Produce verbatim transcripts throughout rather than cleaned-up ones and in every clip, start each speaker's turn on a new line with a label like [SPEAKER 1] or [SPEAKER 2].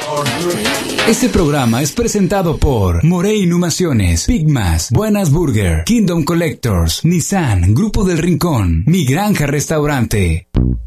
[SPEAKER 1] Este programa es presentado por Morey Inhumaciones, Pigmas, Buenas Burger, Kingdom Collectors, Nissan, Grupo del Rincón, Mi Granja Restaurante.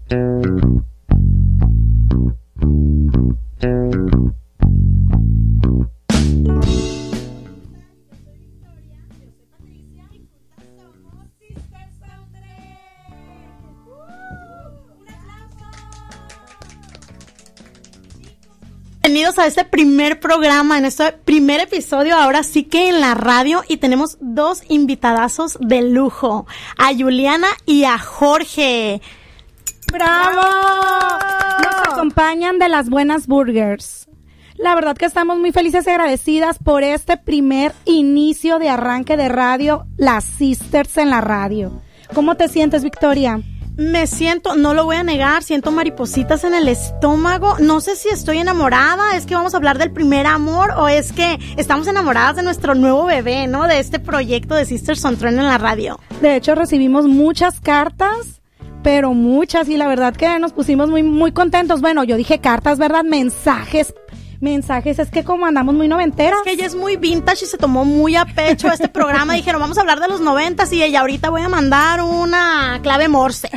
[SPEAKER 2] Bienvenidos a este primer programa, en este primer episodio, ahora sí que en la radio, y tenemos dos invitadazos de lujo, a Juliana y a Jorge.
[SPEAKER 3] ¡Bravo! Nos acompañan de las Buenas Burgers. La verdad que estamos muy felices y agradecidas por este primer inicio de arranque de radio, las Sisters en la radio. ¿Cómo te sientes, Victoria?
[SPEAKER 2] Me siento, no lo voy a negar, siento maripositas en el estómago. No sé si estoy enamorada, es que vamos a hablar del primer amor o es que estamos enamoradas de nuestro nuevo bebé, ¿no? De este proyecto de Sisters on Trend en la radio.
[SPEAKER 3] De hecho, recibimos muchas cartas, pero muchas, y la verdad que nos pusimos muy, muy contentos. Bueno, yo dije cartas, ¿verdad? Mensajes. Mensajes, es que como andamos muy noventeras.
[SPEAKER 2] Es que ella es muy vintage y se tomó muy a pecho este programa. Dijeron, vamos a hablar de los noventas y ella, ahorita voy a mandar una clave Morse.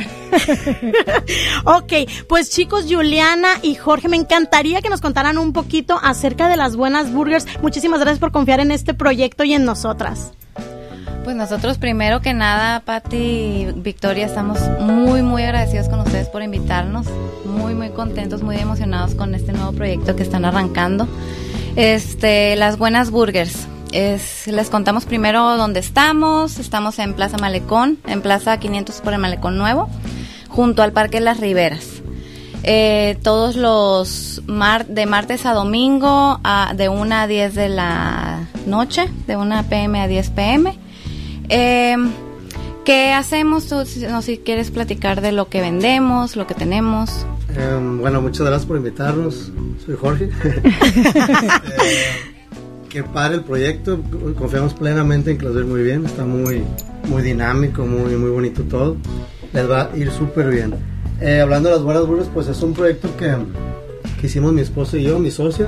[SPEAKER 2] Ok, pues chicos, Juliana y Jorge, me encantaría que nos contaran un poquito acerca de las Buenas Burgers. Muchísimas gracias por confiar en este proyecto y en nosotras.
[SPEAKER 4] Pues nosotros primero que nada, Pati y Victoria, estamos muy muy agradecidos con ustedes por invitarnos, muy muy contentos, muy emocionados con este nuevo proyecto que están arrancando. Este, las Buenas Burgers, es, les contamos primero dónde estamos. Estamos en Plaza Malecón, en Plaza quinientos por el Malecón Nuevo, junto al Parque Las Riberas. Eh, todos los mar, de martes a domingo, a, de una a diez de la noche, de una pe eme a diez pe eme. Eh, ¿Qué hacemos? Tú, no, si quieres platicar de lo que vendemos, lo que tenemos.
[SPEAKER 5] Eh, bueno, muchas gracias por invitarnos. Soy Jorge. eh, que padre el proyecto. Confiamos plenamente en que lo va muy bien. Está muy, muy dinámico, muy, muy bonito todo. Les va a ir súper bien. Eh, hablando de las Buenas Burgers, pues es un proyecto que, que hicimos mi esposo y yo, mi socia.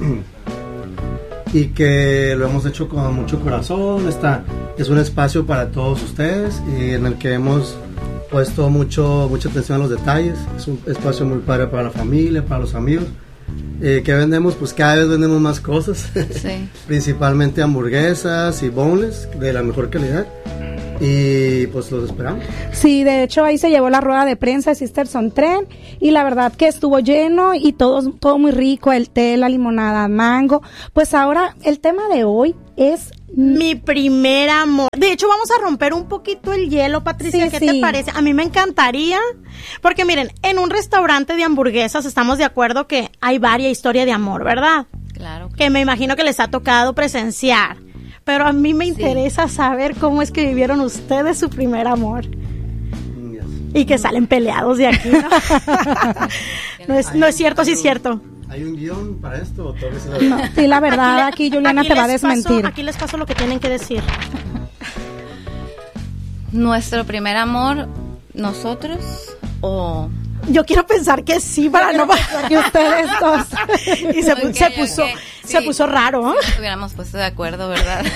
[SPEAKER 5] Y que lo hemos hecho con mucho corazón. Está, es un espacio para todos ustedes y en el que hemos puesto mucho, mucha atención a los detalles. Es un espacio muy padre para la familia, para los amigos. Eh, ¿Qué vendemos? Pues cada vez vendemos más cosas. Sí. Principalmente hamburguesas y boneless de la mejor calidad. Y pues los esperamos.
[SPEAKER 3] Sí, de hecho ahí se llevó la rueda de prensa de Sisters on Trend y la verdad que estuvo lleno y todo, todo muy rico, el té, la limonada, mango. Pues ahora el tema de hoy es
[SPEAKER 2] mi primer amor. De hecho vamos a romper un poquito el hielo, Patricia, sí, ¿qué sí. te parece? A mí me encantaría, porque miren, en un restaurante de hamburguesas estamos de acuerdo que hay varias historias de amor, ¿verdad?
[SPEAKER 4] Claro.
[SPEAKER 2] Que me imagino que les ha tocado presenciar. Pero a mí me interesa sí. saber cómo es que vivieron ustedes su primer amor. Yes. Y que salen peleados de aquí, ¿no? no, es, no es cierto, sí es cierto.
[SPEAKER 5] ¿Hay un guión para esto? ¿O todo eso?
[SPEAKER 3] No, sí, la verdad, aquí, aquí Juliana aquí te va a desmentir.
[SPEAKER 2] Paso, aquí les paso lo que tienen que decir.
[SPEAKER 4] Nuestro primer amor, nosotros o...
[SPEAKER 2] Yo quiero pensar que sí, para no pasar que ustedes dos. Y se, okay, se puso, okay. sí, se puso raro, ¿eh?
[SPEAKER 4] Si nos hubiéramos puesto de acuerdo, ¿verdad?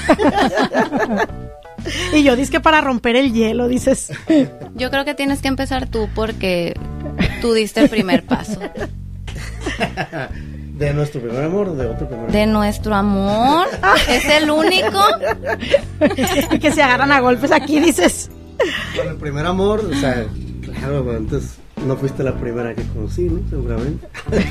[SPEAKER 2] Y yo dije que para romper el hielo, dices.
[SPEAKER 4] Yo creo que tienes que empezar tú porque tú diste el primer paso.
[SPEAKER 5] ¿De nuestro primer amor o de otro primer amor?
[SPEAKER 4] De nuestro amor. Es el único.
[SPEAKER 2] Y que se agarran a golpes aquí, dices.
[SPEAKER 5] Bueno, el primer amor, o sea, claro, bueno, entonces no fuiste la primera que conocí, ¿no? Seguramente.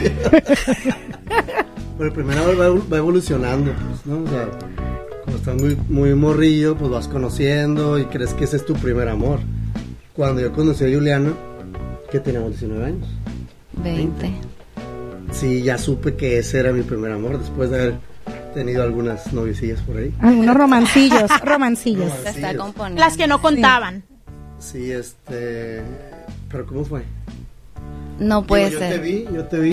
[SPEAKER 5] Pero el primer amor va, va evolucionando, pues, ¿no? O sea, cuando estás muy, muy morrillo, pues vas conociendo y crees que ese es tu primer amor. Cuando yo conocí a Juliana, que teníamos diecinueve años.
[SPEAKER 4] veinte.
[SPEAKER 5] Sí, ya supe que ese era mi primer amor, después de haber tenido algunas noviecillas por ahí.
[SPEAKER 3] Algunos romancillos, romancillos.
[SPEAKER 4] Se está componiendo.
[SPEAKER 2] Las que no contaban.
[SPEAKER 5] Sí, sí este... ¿Pero cómo fue?
[SPEAKER 4] No puede
[SPEAKER 5] Digo,
[SPEAKER 4] ser.
[SPEAKER 5] Yo te vi, yo te vi.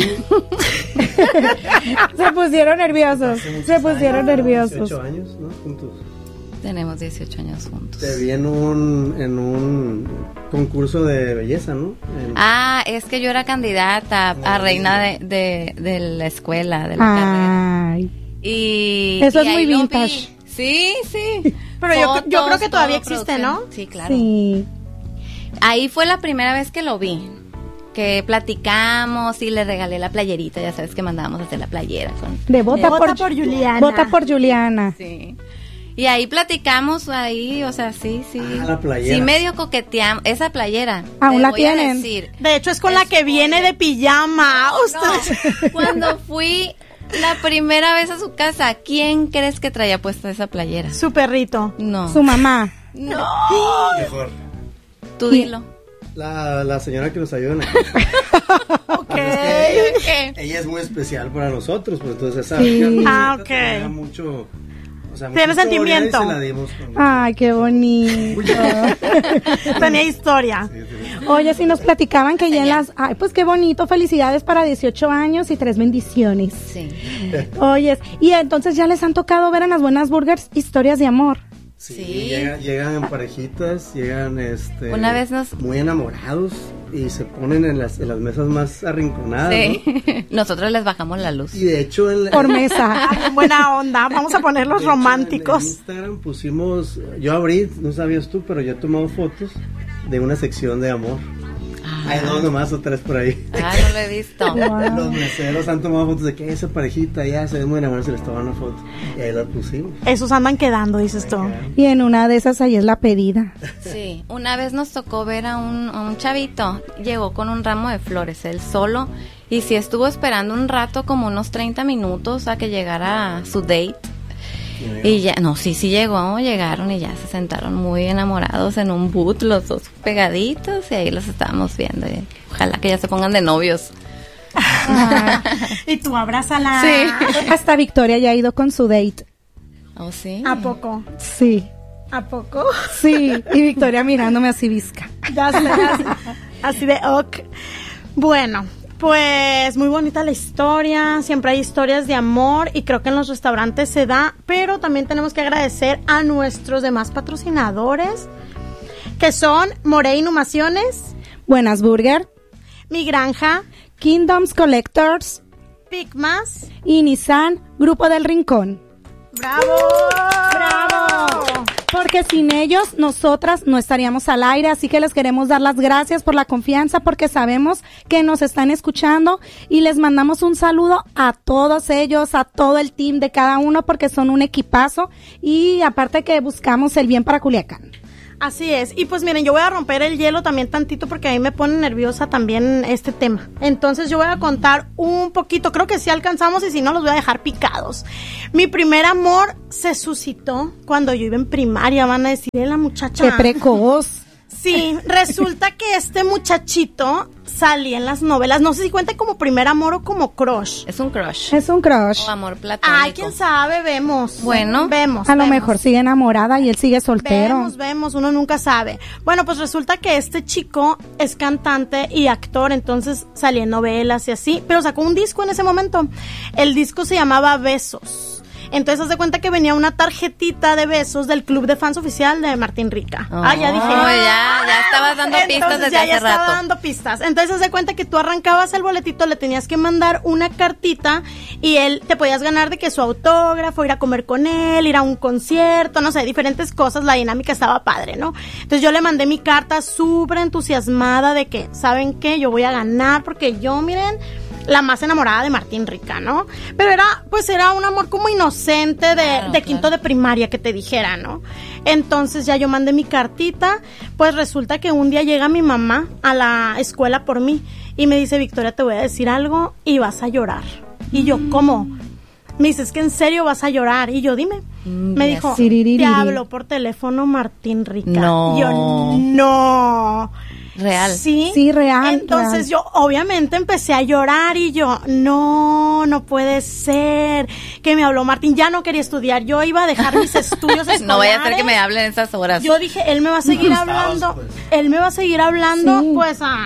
[SPEAKER 3] Se pusieron nerviosos, se pusieron
[SPEAKER 5] años,
[SPEAKER 3] nerviosos.
[SPEAKER 5] dieciocho años, ¿no? Juntos.
[SPEAKER 4] Tenemos dieciocho años juntos.
[SPEAKER 5] Te vi en un, en un concurso de belleza, ¿no? En...
[SPEAKER 4] Ah, es que yo era candidata a reina de, de, de la escuela, de la carrera.
[SPEAKER 3] Ay.
[SPEAKER 4] Y,
[SPEAKER 3] Eso
[SPEAKER 4] y
[SPEAKER 3] es muy
[SPEAKER 4] ahí lo
[SPEAKER 3] vintage.
[SPEAKER 4] vi. Sí, sí.
[SPEAKER 2] Pero yo,
[SPEAKER 4] Fotos,
[SPEAKER 2] yo creo que todavía
[SPEAKER 4] todo,
[SPEAKER 2] existe,
[SPEAKER 4] producción.
[SPEAKER 2] ¿no?
[SPEAKER 4] Sí, claro.
[SPEAKER 3] Sí.
[SPEAKER 4] Ahí fue la primera vez que lo vi. Que platicamos y le regalé la playerita. Ya sabes que mandábamos a hacer la playera. Con,
[SPEAKER 3] De vota,
[SPEAKER 2] Vota
[SPEAKER 3] por,
[SPEAKER 2] por Juliana.
[SPEAKER 3] Vota por Juliana.
[SPEAKER 4] sí. Y ahí platicamos, ahí, o sea, sí, sí.
[SPEAKER 5] Ah, la playera.
[SPEAKER 4] Sí, medio coqueteamos. Esa playera.
[SPEAKER 3] ¿Aún
[SPEAKER 4] te
[SPEAKER 3] la
[SPEAKER 4] voy a
[SPEAKER 3] tienen?
[SPEAKER 4] decir,
[SPEAKER 2] De hecho, es con la que viene de pijama. Ustedes.
[SPEAKER 4] no, cuando fui la primera vez a su casa, ¿quién crees que traía puesta esa playera?
[SPEAKER 2] Su perrito.
[SPEAKER 4] No.
[SPEAKER 3] Su mamá.
[SPEAKER 4] No.
[SPEAKER 5] Mejor.
[SPEAKER 4] Tú dilo.
[SPEAKER 5] La, la señora que nos ayuda en la
[SPEAKER 2] Ok.
[SPEAKER 4] ¿Qué?
[SPEAKER 5] Ella es muy especial para nosotros, pues entonces esa
[SPEAKER 3] Sí.
[SPEAKER 5] hija
[SPEAKER 2] Ah, ok.
[SPEAKER 5] tenía mucho, o sea,
[SPEAKER 2] Tiene
[SPEAKER 5] mucha historia
[SPEAKER 2] sentimiento.
[SPEAKER 5] y se la dimos con
[SPEAKER 3] Ay, qué bonito.
[SPEAKER 2] Tenía historia.
[SPEAKER 5] Sí, sí.
[SPEAKER 3] Oye, si nos platicaban que ya en las... Ay, pues qué bonito. Felicidades para dieciocho años y tres bendiciones.
[SPEAKER 4] Sí.
[SPEAKER 3] Oye, y entonces ya les han tocado ver en las Buenas Burgers historias de amor.
[SPEAKER 5] Sí,
[SPEAKER 4] Sí.
[SPEAKER 5] Llegan, llegan en parejitas, llegan este
[SPEAKER 4] Una vez nos-
[SPEAKER 5] muy enamorados y se ponen en las, en las mesas más arrinconadas,
[SPEAKER 4] Sí.
[SPEAKER 5] ¿no?
[SPEAKER 4] Nosotros les bajamos la luz.
[SPEAKER 5] Y de hecho en la-
[SPEAKER 3] Por mesa.
[SPEAKER 2] Ah, bien buena onda. Vamos a poner los
[SPEAKER 5] de hecho, En
[SPEAKER 2] románticos.
[SPEAKER 5] Instagram pusimos, yo abrí, no sabías tú, pero yo he tomado fotos de una sección de amor. Hay dos nomás o tres por ahí.
[SPEAKER 4] Ah, no lo he visto.
[SPEAKER 3] Wow.
[SPEAKER 5] Los meseros han tomado fotos de que esa parejita ya se ve muy enamorada, se les toman una foto. Y ahí la pusimos.
[SPEAKER 2] Esos andan quedando, dices tú.
[SPEAKER 3] Y en una de esas ahí es la pedida.
[SPEAKER 4] Sí, una vez nos tocó ver a un, a un chavito, llegó con un ramo de flores, él solo, y sí estuvo esperando un rato, como unos treinta minutos, a que llegara su date. Y ya, no, sí, sí llegó, llegaron y ya se sentaron muy enamorados en un boot, los dos pegaditos, y ahí los estábamos viendo. Y ojalá que ya se pongan de novios.
[SPEAKER 3] Ay,
[SPEAKER 2] Y tú abrázala.
[SPEAKER 4] Sí.
[SPEAKER 3] hasta Victoria ya ha ido con su date.
[SPEAKER 4] ¿Oh, sí?
[SPEAKER 2] ¿A poco?
[SPEAKER 3] Sí,
[SPEAKER 2] ¿A poco?
[SPEAKER 3] sí. Y Victoria mirándome así visca.
[SPEAKER 2] Ya sé, así, así de ok. Bueno, pues muy bonita la historia, siempre hay historias de amor y creo que en los restaurantes se da, pero también tenemos que agradecer a nuestros demás patrocinadores, que son Morey Inhumaciones,
[SPEAKER 3] Buenas Burger,
[SPEAKER 2] Mi Granja,
[SPEAKER 3] Kingdoms Collectors
[SPEAKER 2] Pigmas.
[SPEAKER 3] y Nissan Grupo del Rincón.
[SPEAKER 2] ¡Bravo!
[SPEAKER 3] ¡Bravo! Porque sin ellos, nosotras no estaríamos al aire, así que les queremos dar las gracias por la confianza, porque sabemos que nos están escuchando y les mandamos un saludo a todos ellos, a todo el team de cada uno, porque son un equipazo y aparte que buscamos el bien para Culiacán.
[SPEAKER 2] Así es, y pues miren, yo voy a romper el hielo también tantito porque a mí me pone nerviosa también este tema. Entonces yo voy a contar un poquito, creo que sí alcanzamos y si no los voy a dejar picados. Mi primer amor se suscitó cuando yo iba en primaria, van a decir, "Eh, la muchacha".
[SPEAKER 3] ¡Qué precoz!
[SPEAKER 2] Sí, resulta que este muchachito salía en las novelas, no sé si cuenta como primer amor o como crush.
[SPEAKER 4] Es un crush.
[SPEAKER 3] Es un crush.
[SPEAKER 4] O amor platónico.
[SPEAKER 2] Ay, quién sabe, vemos.
[SPEAKER 4] Bueno,
[SPEAKER 2] vemos.
[SPEAKER 3] A lo
[SPEAKER 2] vemos.
[SPEAKER 3] mejor sigue enamorada y él sigue soltero.
[SPEAKER 2] Vemos, vemos, uno nunca sabe. Bueno, pues resulta que este chico es cantante y actor, entonces salía en novelas y así, pero sacó un disco en ese momento. El disco se llamaba Besos. Entonces, haz de cuenta que venía una tarjetita de besos del club de fans oficial de Martín Rica.
[SPEAKER 4] Oh,
[SPEAKER 2] ah, ya dije.
[SPEAKER 4] ya, ya estabas dando pistas
[SPEAKER 2] Entonces,
[SPEAKER 4] desde
[SPEAKER 2] ya,
[SPEAKER 4] hace
[SPEAKER 2] ya estaba
[SPEAKER 4] rato.
[SPEAKER 2] dando pistas. Entonces, haz de cuenta que tú arrancabas el boletito, le tenías que mandar una cartita y él te podías ganar de que su autógrafo, ir a comer con él, ir a un concierto, no sé, diferentes cosas. La dinámica estaba padre, ¿no? Entonces, yo le mandé mi carta súper entusiasmada de que, ¿saben qué? Yo voy a ganar porque yo, miren, la más enamorada de Martín Rica, ¿no? Pero era, pues era un amor como inocente de,
[SPEAKER 4] Claro,
[SPEAKER 2] de quinto
[SPEAKER 4] claro.
[SPEAKER 2] de primaria, que te dijera, ¿no? Entonces ya yo mandé mi cartita, pues resulta que un día llega mi mamá a la escuela por mí y me dice, Victoria, te voy a decir algo y vas a llorar. Y yo, ¿cómo? Me dice, es que en serio vas a llorar. Y yo, dime.
[SPEAKER 4] Mm,
[SPEAKER 2] Me
[SPEAKER 4] yes.
[SPEAKER 2] dijo,
[SPEAKER 3] Siririri.
[SPEAKER 2] te habló por teléfono Martín Rica.
[SPEAKER 4] No.
[SPEAKER 2] Y yo, no.
[SPEAKER 4] Real.
[SPEAKER 2] Sí.
[SPEAKER 3] Sí, real,
[SPEAKER 2] Entonces
[SPEAKER 3] real.
[SPEAKER 2] yo obviamente empecé a llorar y yo, no, no puede ser que me habló Martín. Ya no quería estudiar, yo iba a dejar mis estudios escolares.
[SPEAKER 4] No vaya a ser que me hablen esas horas.
[SPEAKER 2] Yo dije, él me va a seguir hablando,
[SPEAKER 5] pues.
[SPEAKER 2] él me va a seguir hablando,
[SPEAKER 3] Sí.
[SPEAKER 2] pues a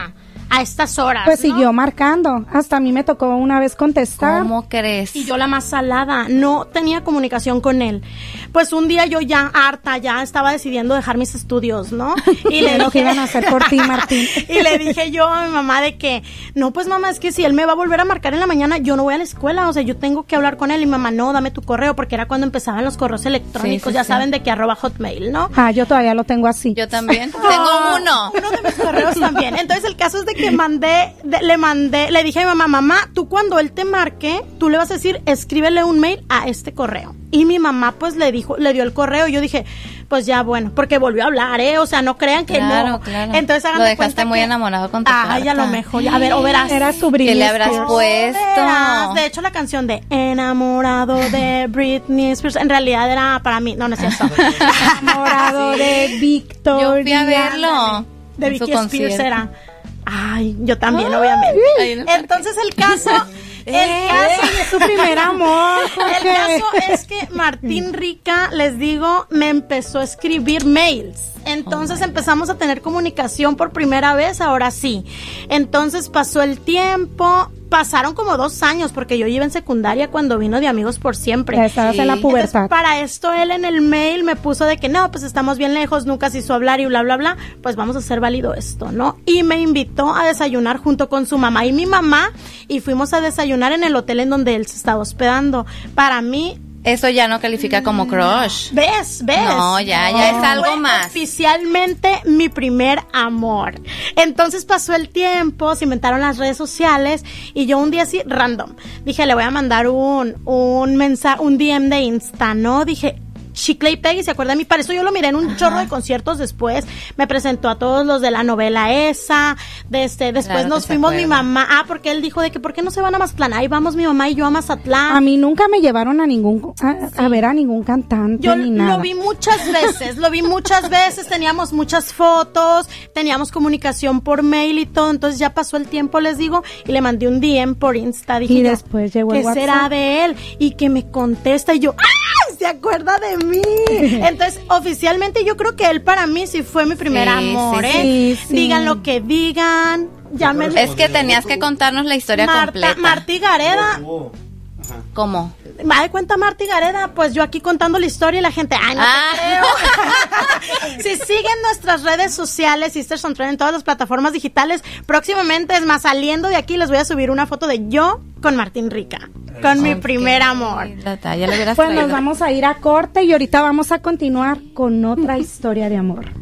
[SPEAKER 2] a estas horas.
[SPEAKER 3] Pues
[SPEAKER 2] ¿no?
[SPEAKER 3] siguió marcando. Hasta a mí me tocó una vez contestar.
[SPEAKER 4] ¿Cómo crees?
[SPEAKER 2] Y yo la más salada, no tenía comunicación con él. Pues un día yo ya harta, ya estaba decidiendo dejar mis estudios, ¿no? Y le
[SPEAKER 3] lo
[SPEAKER 2] dije,
[SPEAKER 3] que iban a hacer por ti, Martín.
[SPEAKER 2] Y le dije yo a mi mamá de que, no, pues mamá, es que si él me va a volver a marcar en la mañana, yo no voy a la escuela, o sea, yo tengo que hablar con él. Y mi mamá, no, dame tu correo, porque era cuando empezaban los correos electrónicos,
[SPEAKER 4] Sí, sí,
[SPEAKER 2] ya
[SPEAKER 4] sí.
[SPEAKER 2] saben de que arroba hotmail, ¿no?
[SPEAKER 3] Ah, yo todavía lo tengo así.
[SPEAKER 4] Yo también.
[SPEAKER 2] No,
[SPEAKER 4] Tengo uno.
[SPEAKER 2] Uno de mis correos también. Entonces el caso es de que mandé, de- le mandé, le dije a mi mamá, mamá, tú cuando él te marque, tú le vas a decir, escríbele un mail a este correo. Y mi mamá pues le dijo, le dio el correo y yo dije, pues ya bueno, porque volvió a hablar, ¿eh? O sea, no crean que
[SPEAKER 4] Claro,
[SPEAKER 2] no.
[SPEAKER 4] claro.
[SPEAKER 2] Entonces hagan
[SPEAKER 4] Lo
[SPEAKER 2] de
[SPEAKER 4] dejaste
[SPEAKER 2] cuenta
[SPEAKER 4] muy
[SPEAKER 2] que-
[SPEAKER 4] enamorado con tu
[SPEAKER 2] Ay, a lo
[SPEAKER 4] carta.
[SPEAKER 2] mejor. A ver, o verás.
[SPEAKER 3] Era su
[SPEAKER 4] ¿Qué
[SPEAKER 3] Britney
[SPEAKER 4] le habrás
[SPEAKER 3] Spears.
[SPEAKER 4] puesto?
[SPEAKER 2] Verás. De hecho, la canción de Enamorado de Britney Spears, en realidad era para mí, no, no es cierto.
[SPEAKER 3] Enamorado de Victoria.
[SPEAKER 4] Yo fui a verlo.
[SPEAKER 2] De
[SPEAKER 4] en su
[SPEAKER 2] Vicky Spears
[SPEAKER 4] concierto.
[SPEAKER 2] era. Ay, yo también, obviamente.
[SPEAKER 4] Ay, no.
[SPEAKER 2] Entonces el caso, el
[SPEAKER 3] Ey,
[SPEAKER 2] caso,
[SPEAKER 3] es su primer amor,
[SPEAKER 2] el
[SPEAKER 3] Jorge.
[SPEAKER 2] caso es que Martín Rica, les digo, me empezó a escribir mails. Entonces empezamos a tener comunicación por primera vez, ahora sí. Entonces pasó el tiempo, pasaron como dos años, porque yo iba en secundaria cuando vino de Amigos por Siempre.
[SPEAKER 3] Ya estabas en la
[SPEAKER 4] Sí.
[SPEAKER 3] pubertad.
[SPEAKER 2] Entonces, para esto él en el mail me puso de que no, pues estamos bien lejos, nunca se hizo hablar y bla, bla, bla, pues vamos a hacer válido esto, ¿no? Y me invitó a desayunar junto con su mamá y mi mamá y fuimos a desayunar en el hotel en donde él se estaba hospedando. Para mí,
[SPEAKER 4] Eso ya no califica como crush.
[SPEAKER 2] ¿ves? ¿Ves?
[SPEAKER 4] No, ya, ya es algo
[SPEAKER 2] Fue
[SPEAKER 4] más.
[SPEAKER 2] Oficialmente mi primer amor. Entonces pasó el tiempo, se inventaron las redes sociales y yo un día así, random, dije, le voy a mandar un, un mensaje, un D M de Insta, ¿no? Dije, Chicle y Peggy, ¿se acuerda de mí? Para eso yo lo miré en un chorro de conciertos después. Me presentó a todos los de la novela esa. De este, después
[SPEAKER 4] Claro
[SPEAKER 2] nos
[SPEAKER 4] que se
[SPEAKER 2] fuimos mi
[SPEAKER 4] acuerda.
[SPEAKER 2] mamá. Ah, porque él dijo de que ¿por qué no se van a Mazatlán? Ahí vamos mi mamá y yo a Mazatlán.
[SPEAKER 3] A mí nunca me llevaron a ningún a, a ver a ningún cantante
[SPEAKER 2] Yo
[SPEAKER 3] ni nada.
[SPEAKER 2] lo vi muchas veces, lo vi muchas veces, teníamos muchas fotos, teníamos comunicación por mail y todo, entonces ya pasó el tiempo, les digo, y le mandé un D M por Insta, dije
[SPEAKER 3] Y
[SPEAKER 2] yo,
[SPEAKER 3] después llegó el
[SPEAKER 2] ¿qué
[SPEAKER 3] WhatsApp?
[SPEAKER 2] será de él? Y que me contesta y yo, ¡ah! Se acuerda de mí. Entonces, oficialmente yo creo que él para mí sí fue mi primer
[SPEAKER 4] Sí,
[SPEAKER 2] amor,
[SPEAKER 4] sí,
[SPEAKER 2] ¿eh?
[SPEAKER 3] sí, sí.
[SPEAKER 2] Digan lo que digan, ya me...
[SPEAKER 4] Es que tenías que contarnos la historia
[SPEAKER 2] Marta,
[SPEAKER 4] completa.
[SPEAKER 2] Martí Gareda,
[SPEAKER 5] Oh, ajá.
[SPEAKER 4] ¿Cómo?
[SPEAKER 2] me da cuenta Marta y Gareda, pues yo aquí contando la historia y la gente, ay, no
[SPEAKER 4] Ah.
[SPEAKER 2] te creo. Si siguen nuestras redes sociales, Sisters on Trend, en todas las plataformas digitales, próximamente, es más, saliendo de aquí, les voy a subir una foto de yo con Martín Rica, con mi
[SPEAKER 4] Ok.
[SPEAKER 2] primer amor.
[SPEAKER 4] Tata, ya le hubieras
[SPEAKER 3] Pues nos
[SPEAKER 4] traído.
[SPEAKER 3] vamos a ir a corte y ahorita vamos a continuar con otra historia de amor.